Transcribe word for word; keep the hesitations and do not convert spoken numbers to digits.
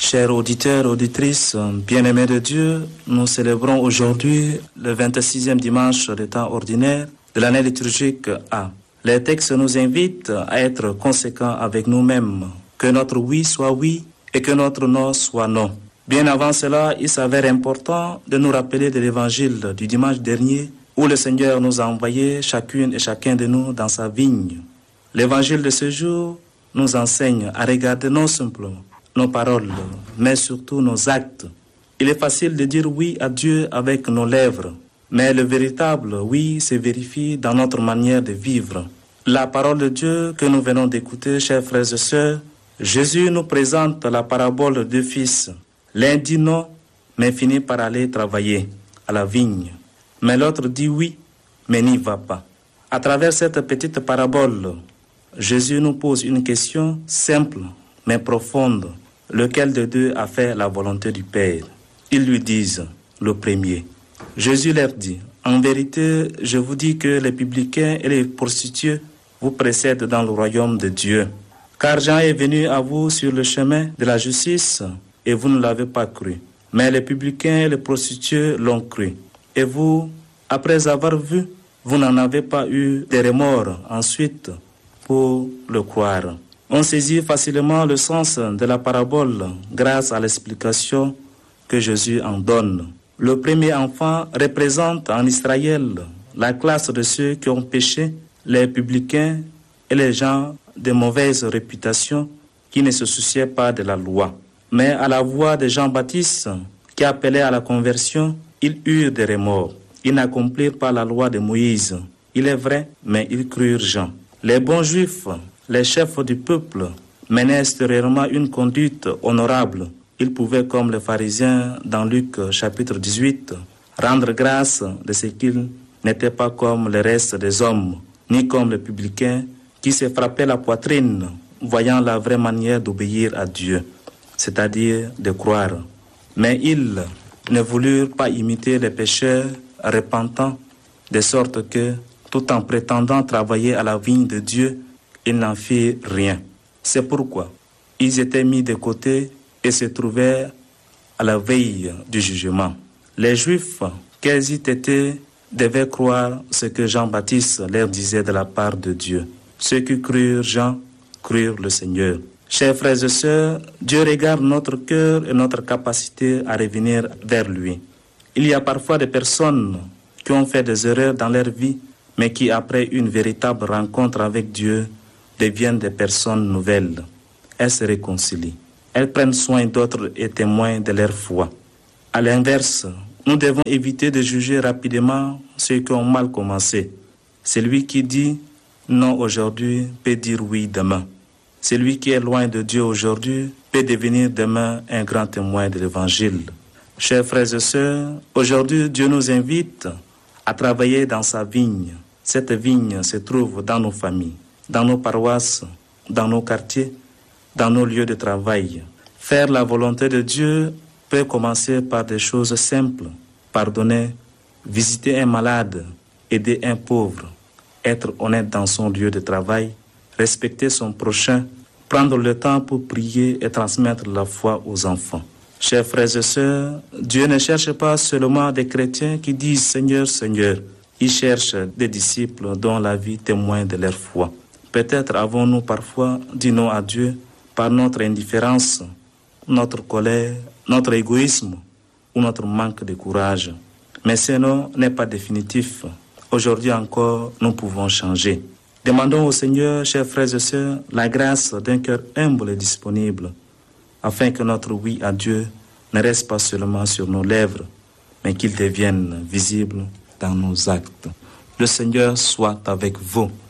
Chers auditeurs, auditrices, bien-aimés de Dieu, nous célébrons aujourd'hui le vingt-sixième dimanche du temps ordinaire de l'année liturgique A. Les textes nous invitent à être conséquents avec nous-mêmes, que notre oui soit oui et que notre non soit non. Bien avant cela, il s'avère important de nous rappeler de l'évangile du dimanche dernier où le Seigneur nous a envoyé chacune et chacun de nous dans sa vigne. L'évangile de ce jour nous enseigne à regarder non simplement nos paroles, mais surtout nos actes. Il est facile de dire oui à Dieu avec nos lèvres, mais le véritable oui se vérifie dans notre manière de vivre. La parole de Dieu que nous venons d'écouter, chers frères et sœurs, Jésus nous présente la parabole de deux fils. L'un dit non, mais finit par aller travailler à la vigne. Mais l'autre dit oui, mais n'y va pas. À travers cette petite parabole, Jésus nous pose une question simple, mais profonde. Lequel de deux a fait la volonté du Père? Ils lui disent, le premier. Jésus leur dit, en vérité, je vous dis que les publicains et les prostituées vous précèdent dans le royaume de Dieu. Car Jean est venu à vous sur le chemin de la justice et vous ne l'avez pas cru. Mais les publicains et les prostituées l'ont cru. Et vous, après avoir vu, vous n'en avez pas eu de remords ensuite pour le croire. On saisit facilement le sens de la parabole grâce à l'explication que Jésus en donne. Le premier enfant représente en Israël la classe de ceux qui ont péché, les publicains et les gens de mauvaise réputation qui ne se souciaient pas de la loi. Mais à la voix de Jean-Baptiste qui appelait à la conversion, ils eurent des remords. Ils n'accomplirent pas la loi de Moïse. Il est vrai, mais ils crurent Jean. Les bons juifs, les chefs du peuple, menaient extérieurement une conduite honorable. Ils pouvaient, comme les pharisiens dans Luc chapitre dix-huit, rendre grâce de ce qu'ils n'étaient pas comme le reste des hommes, ni comme les publicains qui se frappaient la poitrine, voyant la vraie manière d'obéir à Dieu, c'est-à-dire de croire. Mais ils ne voulurent pas imiter les pécheurs repentants, de sorte que, tout en prétendant travailler à la vigne de Dieu, ils n'en firent rien. C'est pourquoi ils étaient mis de côté et se trouvaient à la veille du jugement. Les Juifs, quels y étaient, devaient croire ce que Jean-Baptiste leur disait de la part de Dieu. Ceux qui crurent Jean, crurent le Seigneur. Chers frères et sœurs, Dieu regarde notre cœur et notre capacité à revenir vers lui. Il y a parfois des personnes qui ont fait des erreurs dans leur vie, mais qui, après une véritable rencontre avec Dieu, deviennent des personnes nouvelles. Elles se réconcilient. Elles prennent soin d'autres et témoignent de leur foi. À l'inverse, nous devons éviter de juger rapidement ceux qui ont mal commencé. Celui qui dit non aujourd'hui peut dire oui demain. Celui qui est loin de Dieu aujourd'hui peut devenir demain un grand témoin de l'Évangile. Chers frères et sœurs, aujourd'hui Dieu nous invite à travailler dans sa vigne. Cette vigne se trouve dans nos familles, dans nos paroisses, dans nos quartiers, dans nos lieux de travail. Faire la volonté de Dieu peut commencer par des choses simples. Pardonner, visiter un malade, aider un pauvre, être honnête dans son lieu de travail, respecter son prochain, prendre le temps pour prier et transmettre la foi aux enfants. Chers frères et sœurs, Dieu ne cherche pas seulement des chrétiens qui disent « Seigneur, Seigneur ». Il cherche des disciples dont la vie témoigne de leur foi. Peut-être avons-nous parfois dit non à Dieu par notre indifférence, notre colère, notre égoïsme ou notre manque de courage. Mais ce non n'est pas définitif. Aujourd'hui encore, nous pouvons changer. Demandons au Seigneur, chers frères et sœurs, la grâce d'un cœur humble et disponible, afin que notre oui à Dieu ne reste pas seulement sur nos lèvres, mais qu'il devienne visible dans nos actes. Le Seigneur soit avec vous.